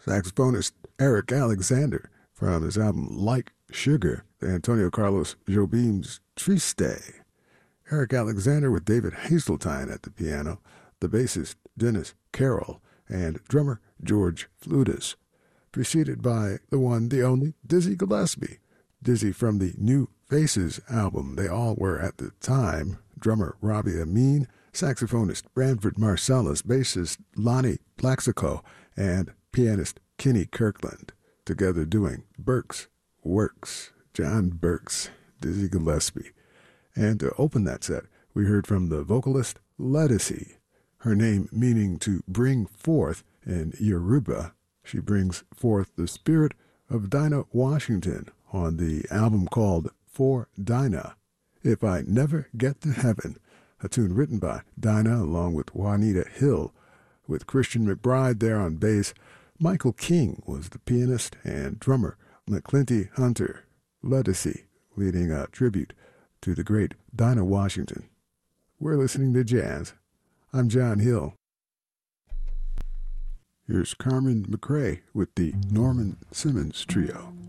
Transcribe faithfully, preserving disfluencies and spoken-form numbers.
Saxophonist Eric Alexander from his album Like Sugar, Antonio Carlos Jobim's Triste. Eric Alexander with David Hazeltine at the piano, the bassist Dennis Carroll, and drummer George Flutis, preceded by the one, the only, Dizzy Gillespie. Dizzy from the New Faces album, They All Were at the Time, drummer Robbie Amin, saxophonist Branford Marsalis, bassist Lonnie Plaxico, and pianist Kenny Kirkland, together doing Burke's Works, John Burke's Dizzy Gillespie. And to open that set, we heard from the vocalist Ledisi, her name meaning to bring forth in Yoruba. She brings forth the spirit of Dinah Washington on the album called For Dinah, If I Never Get to Heaven, a tune written by Dinah along with Juanita Hill, with Christian McBride there on bass. Michael King was the pianist, and drummer McClinty Hunter. Ledisi leading a tribute to the great Dinah Washington. We're listening to jazz. I'm John Hill. Here's Carmen McRae with the Norman Simmons Trio.